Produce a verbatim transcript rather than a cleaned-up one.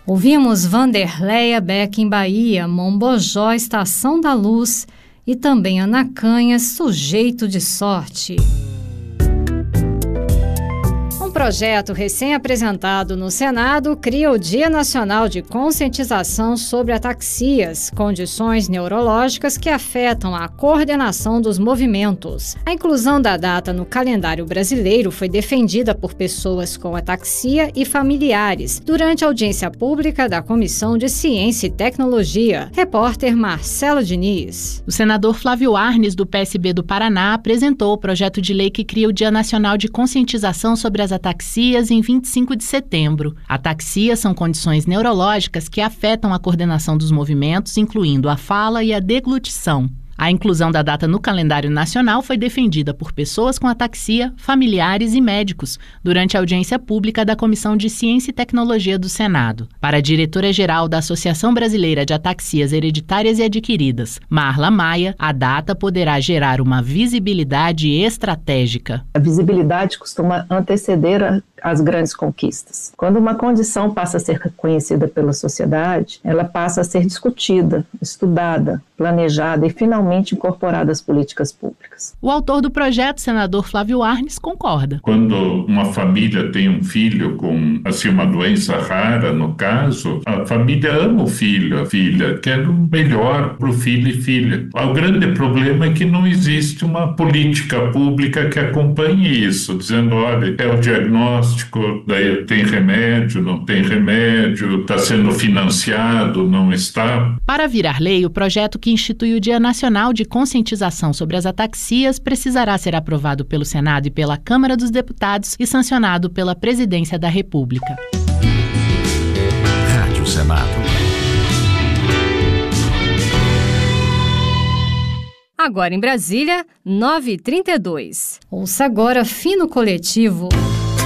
Ouvimos Vanderleia Beck em Bahia, Mombojó, Estação da Luz e também Ana Canhas, Sujeito de Sorte. Um projeto recém-apresentado no Senado cria o Dia Nacional de Conscientização sobre Ataxias, condições neurológicas que afetam a coordenação dos movimentos. A inclusão da data no calendário brasileiro foi defendida por pessoas com ataxia e familiares durante a audiência pública da Comissão de Ciência e Tecnologia. Repórter Marcelo Diniz. O senador Flávio Arnes, do P S B do Paraná, apresentou o projeto de lei que cria o Dia Nacional de Conscientização sobre as Ataxias Ataxias em vinte e cinco de setembro. Ataxias são condições neurológicas que afetam a coordenação dos movimentos, incluindo a fala e a deglutição. A inclusão da data no calendário nacional foi defendida por pessoas com ataxia, familiares e médicos durante a audiência pública da Comissão de Ciência e Tecnologia do Senado. Para a diretora-geral da Associação Brasileira de Ataxias Hereditárias e Adquiridas, Marla Maia, a data poderá gerar uma visibilidade estratégica. A visibilidade costuma anteceder a as grandes conquistas. Quando uma condição passa a ser reconhecida pela sociedade, ela passa a ser discutida, estudada, planejada e finalmente incorporada às políticas públicas. O autor do projeto, senador Flávio Arnes, concorda. Quando uma família tem um filho com assim, uma doença rara, no caso, a família ama o filho, a filha, quer o melhor para o filho e filha. O grande problema é que não existe uma política pública que acompanhe isso, dizendo, olha, é o diagnóstico, daí tem remédio, não tem remédio, está sendo financiado, não está. Para virar lei, o projeto que institui o Dia Nacional de Conscientização sobre as Ataxias precisará ser aprovado pelo Senado e pela Câmara dos Deputados e sancionado pela Presidência da República. Rádio Senado. Agora em Brasília, nove e trinta e dois. Ouça agora Fino Coletivo.